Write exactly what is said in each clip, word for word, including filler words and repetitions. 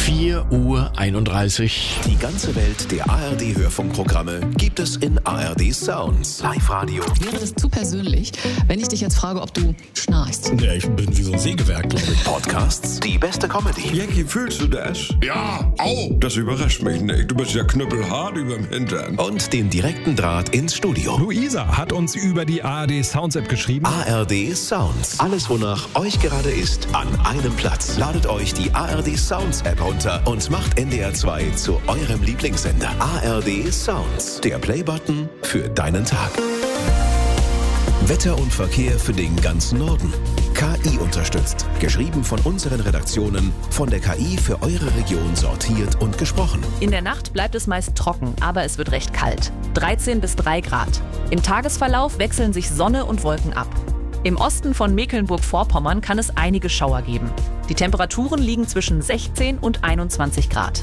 vier Uhr einunddreißig. Die ganze Welt der A R D-Hörfunkprogramme gibt es in A R D Sounds. Live-Radio. Wäre das zu persönlich, wenn ich dich jetzt frage, ob du schnarchst? Ja, ich bin wie so ein Sägewerk, glaube ich. Podcasts, die beste Comedy. Jackie, fühlst du das? Ja, au! Das überrascht mich nicht. Du bist ja knüppelhart überm Hintern. Und den direkten Draht ins Studio. Luisa hat uns über die A R D Sounds App geschrieben. A R D Sounds. Alles, wonach euch gerade ist, an einem Platz. Ladet euch die A R D Sounds App runter und macht N D R zwei zu eurem Lieblingssender. A R D Sounds. Der Playbutton für deinen Tag. Wetter und Verkehr für den ganzen Norden. K I unterstützt. Geschrieben von unseren Redaktionen, von der K I für eure Region sortiert und gesprochen. In der Nacht bleibt es meist trocken, aber es wird recht kalt. dreizehn bis drei Grad. Im Tagesverlauf wechseln sich Sonne und Wolken ab. Im Osten von Mecklenburg-Vorpommern kann es einige Schauer geben. Die Temperaturen liegen zwischen sechzehn und einundzwanzig Grad.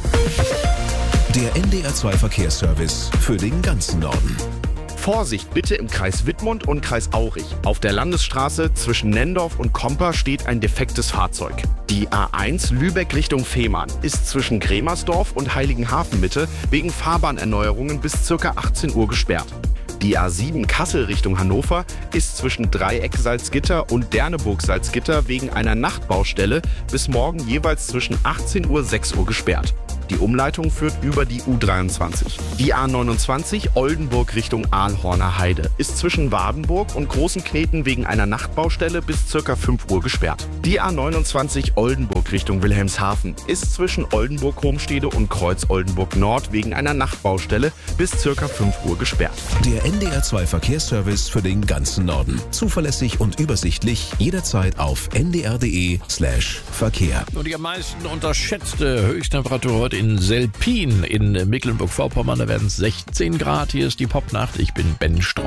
Der N D R zwei Verkehrsservice für den ganzen Norden. Vorsicht bitte im Kreis Wittmund und Kreis Aurich. Auf der Landesstraße zwischen Nendorf und Komper steht ein defektes Fahrzeug. Die A eins Lübeck Richtung Fehmarn ist zwischen Gremersdorf und Heiligenhafen Mitte wegen Fahrbahnerneuerungen bis ca. achtzehn Uhr gesperrt. Die A sieben Kassel Richtung Hannover ist zwischen Dreieck Salzgitter und Derneburg Salzgitter wegen einer Nachtbaustelle bis morgen jeweils zwischen achtzehn Uhr und sechs Uhr gesperrt. Die Umleitung führt über die U dreiundzwanzig. Die A neunundzwanzig Oldenburg Richtung Aalhorner Heide ist zwischen Wadenburg und Großen Kneten wegen einer Nachtbaustelle bis ca. fünf Uhr gesperrt. Die A neunundzwanzig Oldenburg Richtung Wilhelmshaven ist zwischen Oldenburg-Homstede und Kreuz Oldenburg Nord wegen einer Nachtbaustelle bis ca. fünf Uhr gesperrt. Der N D R zwei Verkehrsservice für den ganzen Norden. Zuverlässig und übersichtlich, jederzeit auf n d r punkt d e slash Verkehr. Und die am meisten unterschätzte Höchsttemperatur heute in Selpin in Mecklenburg-Vorpommern. Da werden es sechzehn Grad. Hier ist die Popnacht. Ich bin Ben Strauß.